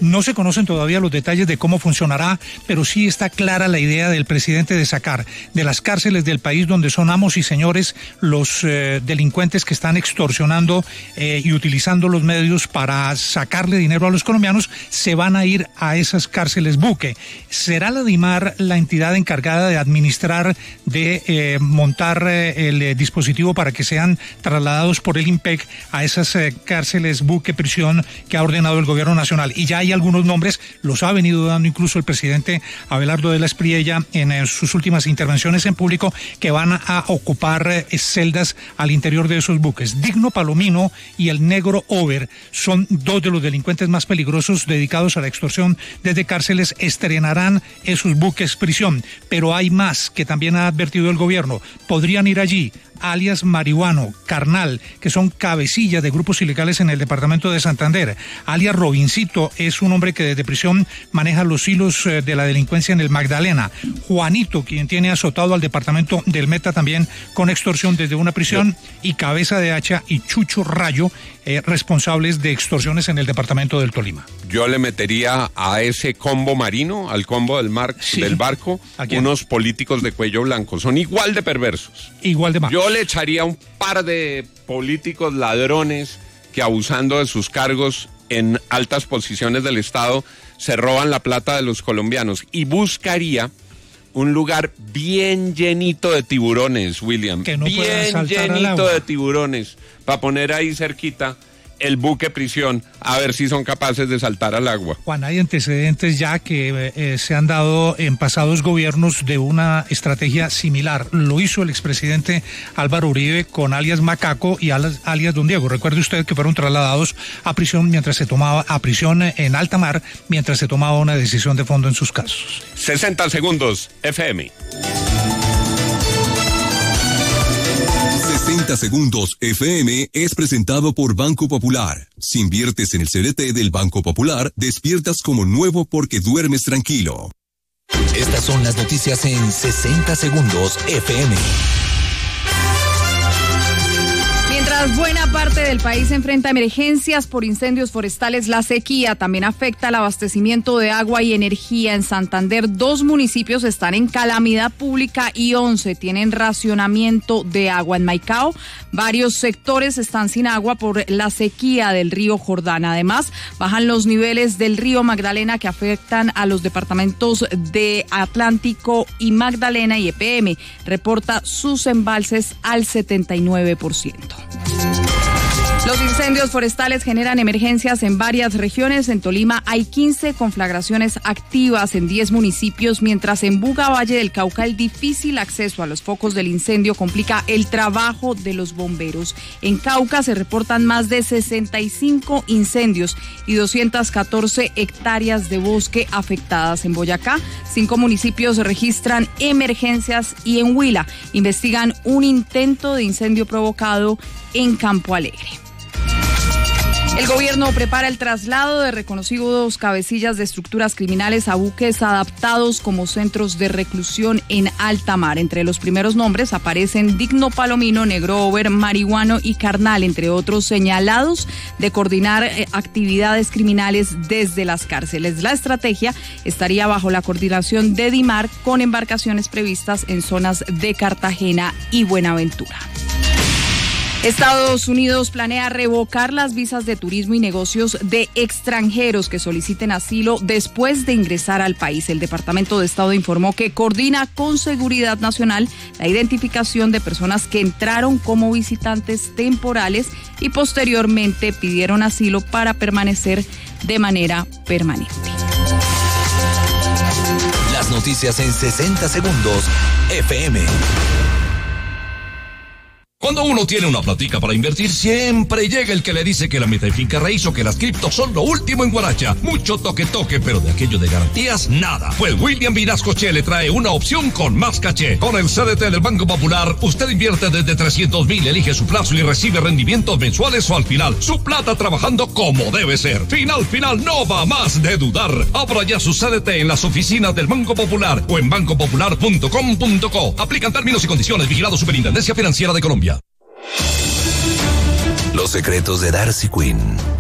No se conocen todavía los detalles de cómo funcionará, pero sí está clara la idea del presidente de sacar de las cárceles del país, donde son amos y señores los delincuentes que están extorsionando y utilizando los medios para sacarle dinero a los colombianos, se van a ir a esas cárceles buque. Será la DIMAR la entidad encargada de administrar, de montar el dispositivo para que sean trasladados por el IMPEC a esas cárceles buque prisión que ha ordenado el gobierno nacional. Y ya hay algunos nombres, los ha venido dando incluso el presidente Abelardo de la Espriella en sus últimas intervenciones en público, que van a ocupar celdas al interior de esos buques. Digno Palomino y el Negro Over son dos de los delincuentes más peligrosos dedicados a la extorsión desde cárceles. Estrenarán esos buques prisión, pero hay más que también ha advertido el gobierno. Podrían ir allí alias Marihuano, Carnal, que son cabecillas de grupos ilegales en el departamento de Santander. Alias Robincito es un hombre que desde prisión maneja los hilos de la delincuencia en el Magdalena. Juanito, quien tiene azotado al departamento del Meta también con extorsión desde una prisión, y Cabeza de Hacha y Chucho Rayo, responsables de extorsiones en el departamento del Tolima. Yo le metería a ese combo marino, al combo del barco, unos políticos de cuello blanco. Son igual de perversos. Igual de malos. Yo le echaría un par de políticos ladrones que, abusando de sus cargos en altas posiciones del Estado, se roban la plata de los colombianos, y buscaría un lugar bien llenito de tiburones, William. Que no bien llenito de tiburones, para poner ahí cerquita el buque prisión, a ver si son capaces de saltar al agua. Juan, hay antecedentes ya que se han dado en pasados gobiernos de una estrategia similar. Lo hizo el expresidente Álvaro Uribe con alias Macaco y alias Don Diego. Recuerde usted que fueron trasladados a prisión en alta mar mientras se tomaba una decisión de fondo en sus casos. 60 segundos, FM. 60 segundos FM es presentado por Banco Popular. Si inviertes en el CDT del Banco Popular, despiertas como nuevo porque duermes tranquilo. Estas son las noticias en 60 segundos FM. Mientras buena parte del país enfrenta emergencias por incendios forestales, la sequía también afecta el abastecimiento de agua y energía. En Santander, 2 municipios están en calamidad pública y 11 tienen racionamiento de agua. En Maicao, varios sectores están sin agua por la sequía del río Jordán. Además, bajan los niveles del río Magdalena, que afectan a los departamentos de Atlántico y Magdalena, y EPM reporta sus embalses al 79%. Los incendios forestales generan emergencias en varias regiones. En Tolima hay 15 conflagraciones activas en 10 municipios, mientras en Buga, Valle del Cauca, el difícil acceso a los focos del incendio complica el trabajo de los bomberos. En Cauca se reportan más de 65 incendios y 214 hectáreas de bosque afectadas. En Boyacá, 5 municipios registran emergencias, y en Huila investigan un intento de incendio provocado en Campo Alegre. El gobierno prepara el traslado de reconocidos cabecillas de estructuras criminales a buques adaptados como centros de reclusión en alta mar. Entre los primeros nombres aparecen Digno Palomino, Negro Over, Marihuano y Carnal, entre otros señalados de coordinar actividades criminales desde las cárceles. La estrategia estaría bajo la coordinación de DIMAR, con embarcaciones previstas en zonas de Cartagena y Buenaventura. Estados Unidos planea revocar las visas de turismo y negocios de extranjeros que soliciten asilo después de ingresar al país. El Departamento de Estado informó que coordina con Seguridad Nacional la identificación de personas que entraron como visitantes temporales y posteriormente pidieron asilo para permanecer de manera permanente. Las noticias en 60 segundos, FM. Cuando uno tiene una platica para invertir, siempre llega el que le dice que la meta de finca raíz o que las criptos son lo último en Guaracha. Mucho toque, pero de aquello de garantías, nada. Pues William Vinascoche le trae una opción con más caché. Con el CDT del Banco Popular, usted invierte desde 300,000, elige su plazo y recibe rendimientos mensuales o al final. Su plata trabajando como debe ser. Final, no va más de dudar. Abra ya su CDT en las oficinas del Banco Popular o en bancopopular.com.co. Aplican términos y condiciones. Vigilado Superintendencia Financiera de Colombia. Los secretos de Darcy Quinn.